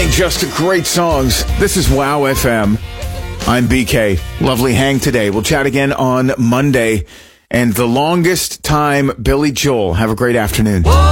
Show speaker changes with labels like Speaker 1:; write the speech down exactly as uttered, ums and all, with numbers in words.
Speaker 1: playing just great songs. This is Wow F M. I'm B K. Lovely hang today. We'll chat again on Monday. And the longest time, Billy Joel. Have a great afternoon.